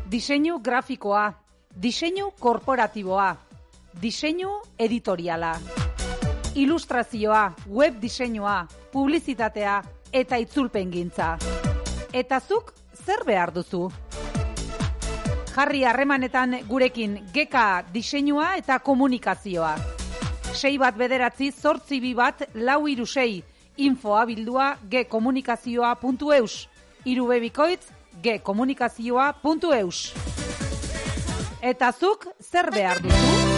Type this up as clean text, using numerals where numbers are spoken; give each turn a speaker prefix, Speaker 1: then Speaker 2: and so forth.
Speaker 1: Diseinu grafikoa, diseinu korporatiboa, diseinu editoriala, ilustrazioa, web diseinua, publizitatea eta itzulpengintza. Eta zuk zer behar duzu? Jarri harremanetan gurekin GK diseinua eta komunikazioa. 6198426 info abildua gkomunikazioa.eus, 3 bikoitz gkomunikazioa.eus. Eta zuk zer behar duzu?